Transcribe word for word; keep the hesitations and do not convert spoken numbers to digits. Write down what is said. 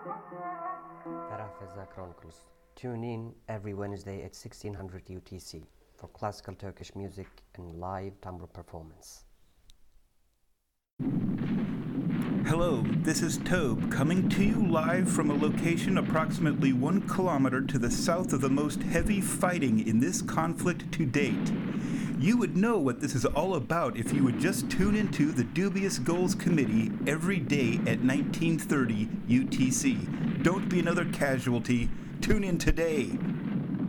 Terafeza Chronicles. Tune in every Wednesday at sixteen hundred U T C for classical Turkish music and live tambur performance. Hello, this is Tobe coming to you live from a location approximately one kilometer to the south of the most heavy fighting in this conflict to date. You would know what this is all about if you would just tune into the Dubious Goals Committee every day at nineteen thirty U T C. Don't be another casualty. Tune in today.